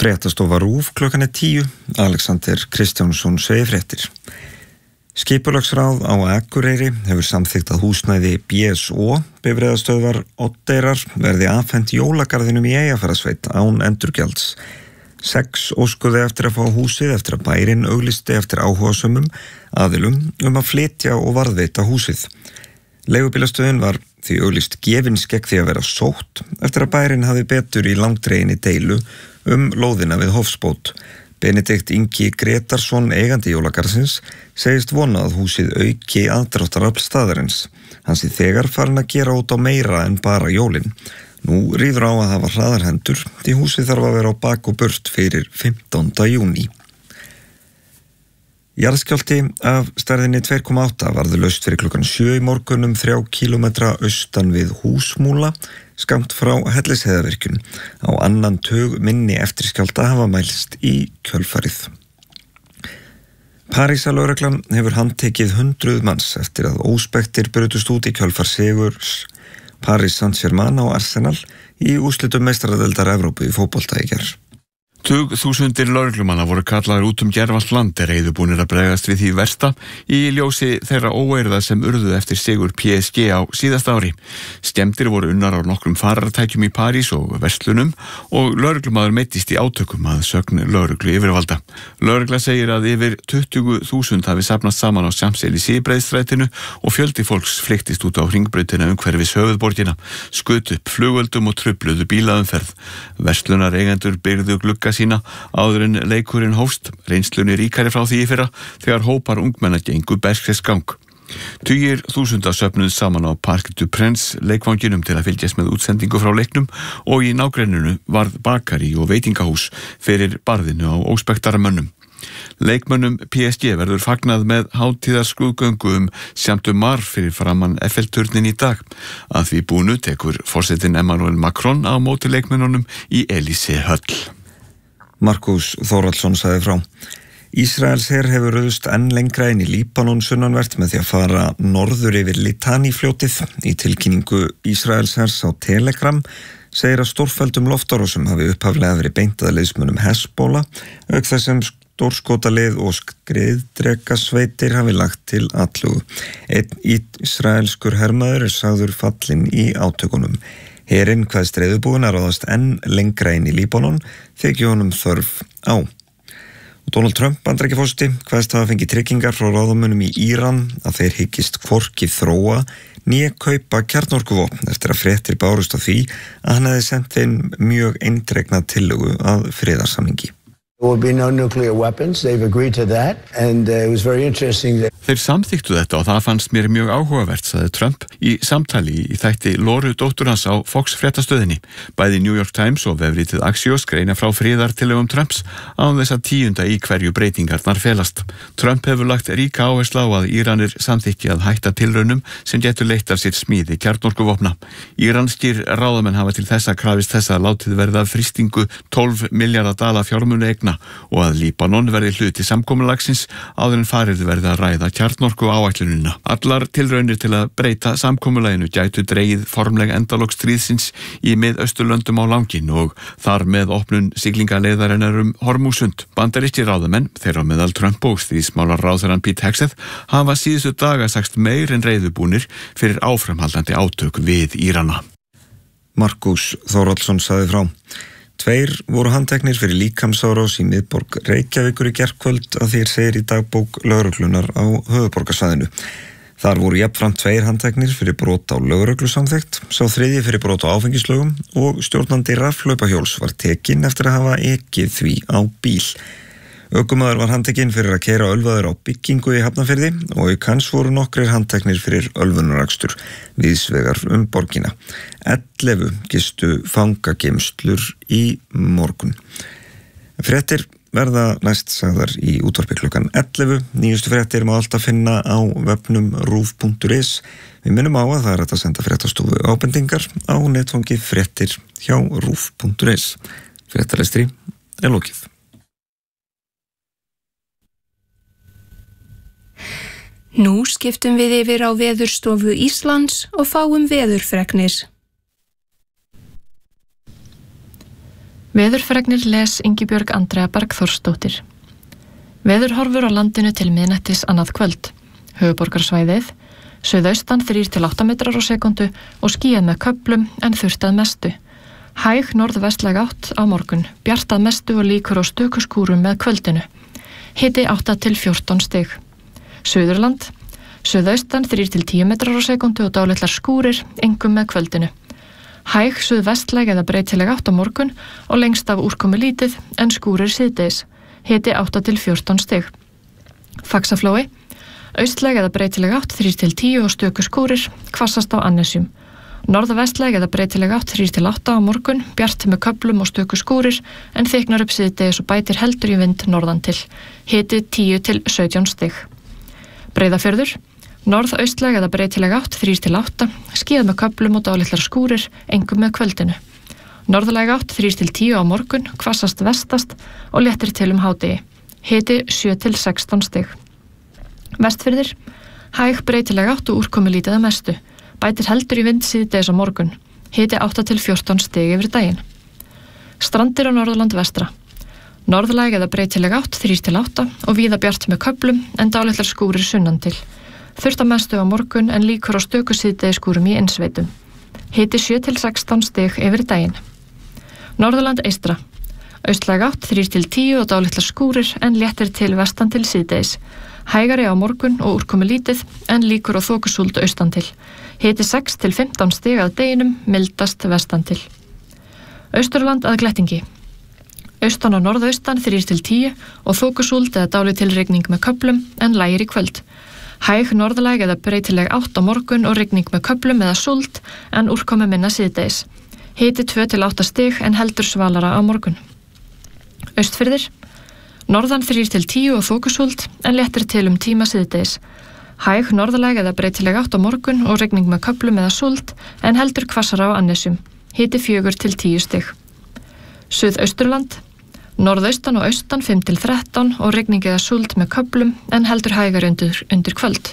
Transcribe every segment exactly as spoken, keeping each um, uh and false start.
Fréttastofa RÚV klukkan er tíu. Alexander Kristjánsson segir fréttir. Skipulagsráð á Akureyri hefur samþykkt að húsnæði B S O, bifreiðastöðvar Oddeyrar, verði afhent jólagarðinum í Eyjafjarðarsveit án endurgjalds. Sex óskuðu eftir að fá húsið eftir að bærinn auglisti eftir áhugasömmum aðilum um að flytja og varðveita húsið. Leigubílastöðin var því auglist gefin skegg því að vera sótt eftir að bærinn hafi betur í langdreginni deilu um lóðina við Hofsbót. Benedikt Ingi Gretarsson, eigandi jólagarðsins, segist vona að húsið auki aðdráttarafl staðarins. Hann sé þegar farin að gera út á meira en bara jólin. Nú ríður á að hafa hraðar hendur því húsið þarf að vera á bak og burt fyrir fimmtánda júní. Jarðskjálfti af stærðinni tvö komma átta varð laust fyrir klukkan sjö í morgun um þrjá kílómetra austan við Húsmúla, skammt frá Hellisheiðarvirkjun. Á annan tug minni eftirskjálfta hafa mælst í kjölfarið. Parísarlögreglan hefur handtekið hundruð manns eftir að óspektir brutust út í kjölfar sigurs Paris Saint-Germain á Arsenal í úrslitum meistaradeildar Evrópu í fótbolta í gær. Tug þúsundir lögreglumanna voru kallaðir út um gerfalt land er reiðubúnir að bregðast við því versta í ljósi þeirra óeirða sem urðu eftir sigur P S G á síðasta ári. Skemmdir voru unnar á nokkrum farartækjum í París og verslunum og lögreglumaður meiddist í átökum að sögn lögreglu yfirvalda. Lögregla segir að yfir tuttugu þúsund hafi safnast saman á Champs-Élysées breiðstrætinu og fjöldi fólks flyktist út á hringbrautina umhverfis höfuðborgina, skutu upp flugvöldum og trufluðu bílaumferð. Verslunareigendur byrgðu glugga sína áður en leikurinn hófst, reynslunni ríkari frá því í fyrra þegar hópar ungmenna gengu berskres gang. Tugir þúsunda söfnuð saman á Parc du Prince leikvanginum til að fylgjast með útsendingu frá leiknum og í nágrenninu varð bakari og veitingahús fyrir barðinu á óspektaramönnum. Leikmönnum P S G verður fagnað með hátíðarskrúðgöngu um Champ de Mars fyrir framan Eiffel-turnin í dag. Að því búnu tekur forsetinn Emmanuel Macron á móti leikmönnunum í Élysée-höll. Markus Þórhallsson sagði frá. Ísraels her hefur röðust enn lengra inn í Líbanon sunnanvert með því að fara norður yfir Litani-fljótið. Í tilkynningu Ísraels hers á Telegram segir að stórfelldum loftárásum hafi upphaflega verið beint að liðsmönnum Hezbollah, auk þess sem stórskotalið og skriðdrekasveitir hafi lagt til atlögu. Einn ísraelskur hermaður er sagður fallinn í átökunum. Herinn kveðst reiðubúinn að ráðast enn lengra inn í Líbanon þykji honum þörf á. Og Donald Trump, Bandaríkjaforseti, kveðst hafa fengið tryggingar frá ráðamönnum í Íran að þeir hyggist hvorki þróa né kaupa kjarnorkuvopn eftir að fréttir bárust af því að hann hefði sent þeim mjög eindregna tillögu að friðarsamningi. There will be no nuclear weapons. They've agreed to that, and uh, it was very interesting that Þeir samþyktu þetta og það fannst mér mjög áhugavert, sagði Trump í samtali í þætti Loru dóttur hans á Fox fréttastöðinni. Bæði New York Times og vefritið Axios greina frá friðartillögum Trumps án þess að tíunda í hverju breytingarnar felast. Trump hefur lagt ríka áherslu á að Íranir samþykki að hætta tilraunum sem getur leitt af sér smíði kjarnorkuvopna. Íranskir ráðamenn hafa til þessa krafist þess að látið verða frystingu tólf milljarða dala fjármuni eigna og að Líbanon verði hluti samkomulagsins áður en farið verði að ræða kjarnorku áætlunina. Allar tilraunir til að breyta samkomulaginu gætu dregið formlega endalok stríðsins í Mið-Austurlöndum á langinn og þar með opnun siglingaleiðarinnar um Hormúsund. Bandarískir ráðamenn, þeirra á meðal Trump og stríðsmálar ráðherrann Pete Hegseth, hafa síðustu daga sagst meir en reiðubúnir fyrir áframhaldandi átök við Írana. Markus Þórhallsson sagði frá. Tveir voru handteknir fyrir líkamsárás í miðborg Reykjavíkur í gærkvöld að þeir segir í dagbók lögreglunar á höfuðborgarsvæðinu. Þar voru jafnframt tveir handteknir fyrir brot á lögreglusamþykkt, sá þriðji fyrir brot á áfengislögum og stjórnandi rafhlaupahjóls var tekinn eftir að hafa ekið því á bíl. Ökumaður var handtekinn fyrir að keyra ölvaður á byggingu í Hafnarfirði og auk hans voru nokkrir handteknir fyrir ölvunarakstur víðsvegar um borgina. ellefu gistu fangageymslur í morgun. Fréttir verða næst sagðar í útvarpi klukkan ellefu. Nýjustu fréttir má alltaf finna á vefnum rúv punktur is. Við minnum á að það er hægt að senda fréttastofu ábendingar á netfangi fréttir hjá rúv punktur is. Fréttalestri er lokið. Nú skiptum við yfir á Veðurstofu Íslands og fáum veðurfregnir. Veðurfregnir les Ingibjörg Andrea Bergþórsdóttir. Veðurhorfur á landinu til miðnættis annað kvöld. Höfuðborgarsvæðið, suðaustan þrír til átta metrar á sekundu og skýjað með köflum en þurrt að mestu. Hæg norðvestlæg átt á morgun, bjart að mestu og líkur á stöku skúrum með kvöldinu. Hiti átta til fjórtán stig. Suðurland, suðaustan þrír til tíu metrar á sekundu og dálitlar skúrir, einkum með kvöldinu. Hæg suðvestlæg eða breytileg átt á morgun og lengst af úrkomu lítið en skúrir síðdegis. Hiti átta til fjórtán stig. Faxaflói, austlæg eða breytileg átt þrír til tíu og stöku skúrir, hvassast á Annesjum. Norðvestlæg eða breytileg átt þrír til átta á morgun, bjart með köflum og stöku skúrir en þyknar upp síðdegis og bætir heldur í vind norðan til. Hiti tíu til sautján stig. Breiðafjörður, norðaustlæg eða breytileg átt þrír til átta, skýjað með köflum og dálitlar skúrir, einkum með kvöldinu. Norðlæg átt þrír til tíu á morgun, hvassast vestast og léttir til um hádegi. Hiti sjö til sextán stig. Vestfirðir, hæg breytileg átt og úrkomu lítið að mestu. Bætir heldur í vind síðdegis á morgun. Hiti átta til fjórtán stig yfir daginn. Strandir á Norðurland vestra. Norðlæg eða breytileg átt þrír til átta og víða bjart með köflum en dálitlar skúrir sunnan til. Þurrt að mestu á morgun en líkur á stöku síðdegi skúrum í innsveitum. Hiti sjö til sextán stig yfir daginn. Norðurland eystra. Austlæg átt þrír til tíu og dálitlar skúrir en léttir til vestan til síðdegis. Hægari á morgun og úrkomu lítið en líkur á þokusúld austan til. Hiti sex til fimmtán stig að deginum, mildast vestan til. Austurland að Glettingi. Austan og norðaustan þrír til tíu og þokusúld eða dálítil rigning með köflum en lægir í kvöld. Hæg norðlæg eða breytileg átt á morgun og rigning með köflum eða súld en úrkomu minna síðdegis. Hiti tvö til átta stig en heldur svalara á morgun. Austfirðir. Norðan þrír til tíu og þokusúld en léttir til um tíma síðdegis. Hæg norðlæg eða breytileg átt á morgun og rigning með köflum eða súld en heldur hvassara á Annesjum. Hiti fjögur til tíu stig. Suðausturland. Norðaustan og austan fimm til þrettán og rigning eða súld með köflum en heldur hægar undir, undir kvöld.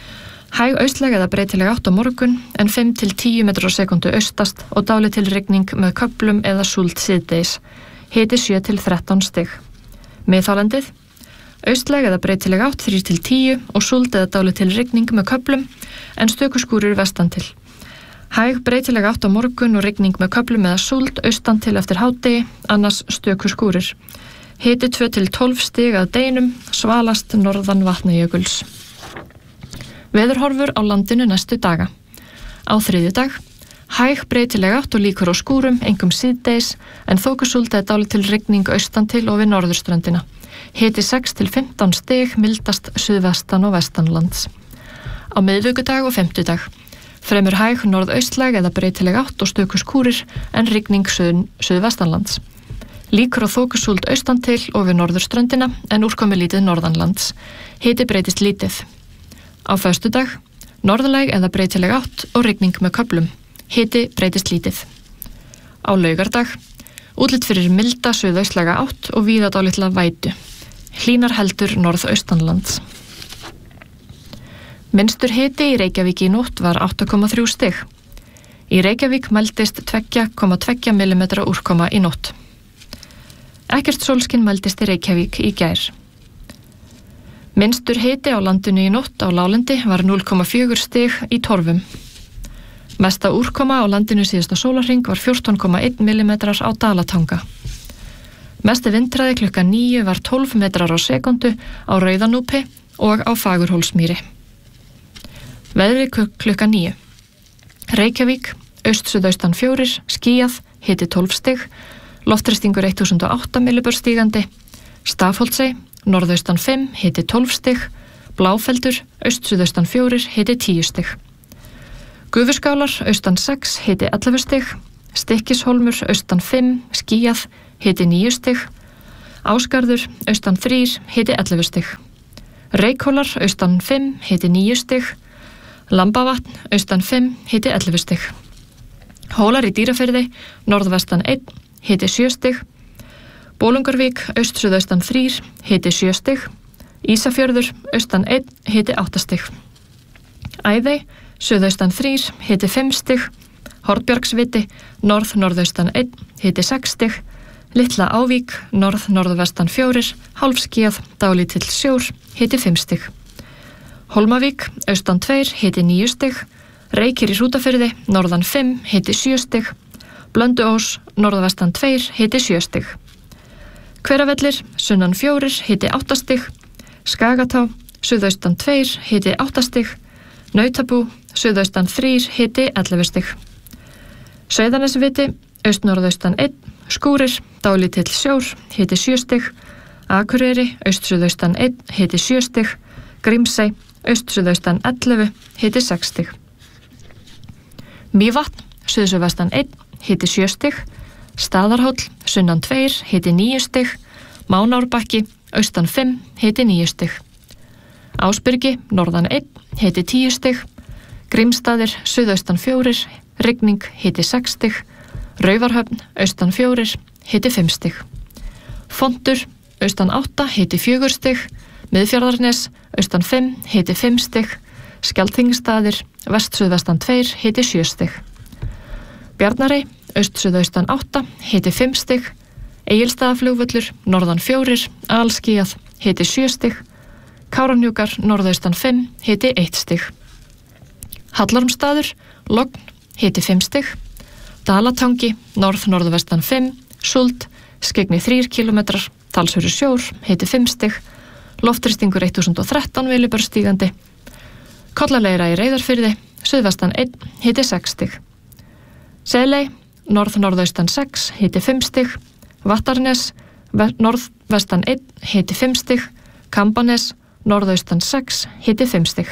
Hæg austlæg eða breytileg átt á morgun en fimm til tíu metrar á sekundu austast og dálítil rigning með köflum eða súld síðdegis. Hiti sjö til þrettán stig. Miðhálendið. Austlæg eða breytileg átt þrír til tíu og súld eða dálítil rigning með köflum en stöku skúrir vestan til. Hæg breytileg átt á morgun og rigning með köflum eða súld austan til eftir hádegi, annars stöku skúrir. Hiti tvö til tólf stig að deginum, svalast norðan Vatnajökuls. Veðurhorfur á landinu næstu daga. Á þriðjudag, hæg breytileg átt og líkur á skúrum, einkum síðdegis, en þokusúld eða dálítil rigning austan til og við norðurströndina. Hiti sex til fimmtán stig, mildast suðvestan og vestanlands. Á miðvikudag og fimmtudag. Fremur hæg norðaustlæg eða breytileg átt og stöku skúrir en rigning suð, suðvestanlands. Líkur á þokusúld austan til og við norðurströndina en úrkomu lítið norðanlands. Hiti breytist lítið. Á föstudag, norðlæg eða breytileg átt og rigning með köflum. Hiti breytist lítið. Á laugardag, útlit fyrir milda suðaustlæga átt og víða dálitla vætu. Hlýnar heldur norðaustanlands. Minnstur hiti í Reykjavík í nótt var átta komma þrjú stig. Í Reykjavík mældist tvö komma tvö millimetra úrkoma í nótt. Ekkert sólskin mældist í Reykjavík í gær. Minnstur hiti á landinu í nótt á lálendi var núll komma fjögur stig í Torfum. Mesta úrkoma á landinu síðasta sólarhring var fjórtán komma einn millimetrar á Dalatanga. Mesti vindhraði klukkan níu var tólf metrar á sekundu á Rauðanúpi og á Fagurhólsmýri. Veðri klukkan níu. Reykjavík, aust-suðaustan fjórir, skýjað, hiti tólf stig, loftþrýstingur eitt þúsund og átta millibör stígandi, Stafholtsey, norðaustan fimm, hiti tólf stig, Bláfeldur, aust-suðaustan fjórir, hiti tíu stig. Gufuskálar, austan sex, hiti ellefu stig, Stykkishólmur, austan fimm, skýjað, hiti níu stig, Ásgarður, austan þrír, hiti ellefu stig. Reykhólar, austan fimm, hiti níu stig, Lambavatn, austan fimm, hiti ellefu stig. Hólar í Dýrafirði, norðvestan einn, hiti sjö stig. Bolungarvík, aust-suðaustan þrír, hiti sjö stig. Ísafjörður, austan einn, hiti átta stig. Æðey, suðaustan þrír, hiti fimm stig. Hornbjargsviti, norð-norðaustan einn, hiti sex stig. Litla Ávík, norð-norðvestan fjórir, hálfskíjað, dálítill sjór, hiti fimm stig. Hólmavík, austan tveir, hiti níu stig. Reykir í Hrútafirði, norðan fimm, hiti sjö stig. Blönduós, norðvestan tveir, hiti sjö stig. Hveravellir, sunnan fjórir, hiti átta stig. Skagatá, suðaustan tveir, hiti átta stig. Nautabú, suðaustan þrír, hiti ellefu stig. Sauðanesviti, austnorðaustan einn, skúrir, dálítill sjór, hiti sjö stig. Akureyri, austsuðaustan einn, hiti sjö stig. Grímsey, austsuðaustan ellefu, hiti sex stig. Mývatn, suðsuðvestan einn, hiti sjö stig. Staðarhóll, sunnan tveir, hiti níu stig. Mánárbakki, austan fimm, hiti níu stig. Ásbyrgi, norðan einn, hiti tíu stig. Grímsstaðir, suðaustan fjórir, rigning, hiti sex stig. Raufarhöfn, austan fjórir, hiti fimm stig. Fontur, austan átta, hiti fjögur stig. Miðfjarðarnes, austan fimm, hiti fimm stig. Skjaldþingisstaðir, vest-suðvestan tveir, hiti sjö stig. Bjarnarey, aust-suðaustan átta, hiti fimm stig. Egilsstaðaflugvöllur, norðan fjórir, alskíjað, hiti sjö stig. Kárahnjúkar, norðaustan fimm, hiti eitt stig. Hallormsstaður, logn, hiti fimm stig. Dalatangi, norð-norðvestan fimm, Súld, skyggni þrír kílómetrar, talsverður sjór, hiti fimm stig. Loftþrýstingur eitt þúsund og þrettán millibör stígandi. Kollaleira í Reyðarfirði, suðvestan einn, hiti sex stig. Seley, norð-norðaustan sex, hiti fimm stig. Vattarnes, norðvestan einn, hiti fimm stig. Kambanes, norðaustan sex, hiti fimm stig.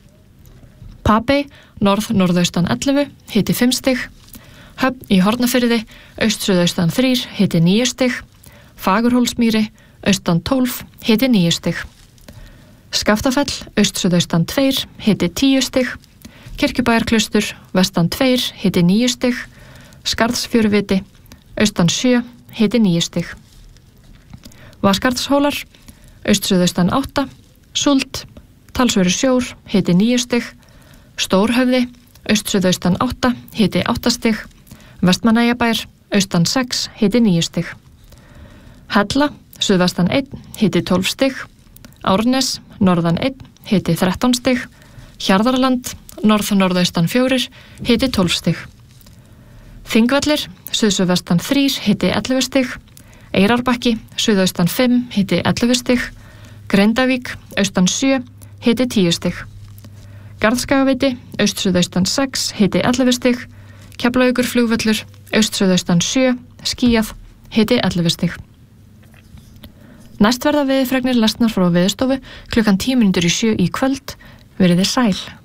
Papey, norð-norðaustan ellefu, hiti fimm stig. Höfn í Hornafirði, aust-suðaustan þrír, hiti níu stig. Fagurhólsmýri, austan tólf, hiti níu stig. Skaftafell, aust-suðaustan tveir, hiti tíu stig. Kirkjubæjarklaustur, vestan tveir, hiti níu stig. Skarðsfjöruviti, austan sjö, hiti níu stig. Vaskarðshólar, aust-suðaustan átta, Súld, talsverður sjór, hiti níu stig. Stórhöfði, aust-suðaustan átta, hiti átta stig. Vestmannaeyjabær, austan sex, hiti níu stig. Hella, suðvestan einn, hiti tólf stig. Árnes, norðan einn, hiti þrettán stig. Hjarðarland, norð-norðaustan fjórir, hiti tólf stig. Þingvellir, suðsuðvestan þrír, hiti ellefu stig. Eyrarbakki, suðaustan fimm, hiti ellefu stig. Grindavík, austan sjö, hiti tíu stig. Garðskagaviti, aust-suðaustan sex, hiti ellefu stig. Keflavíkurflugvöllur, aust-suðaustan sjö, skýjað, hiti ellefu stig. Næst verða veðurfregnir lesnar frá Veðurstofu klukkan tíu mínútur í sjö í kvöld. Verið þið sæl.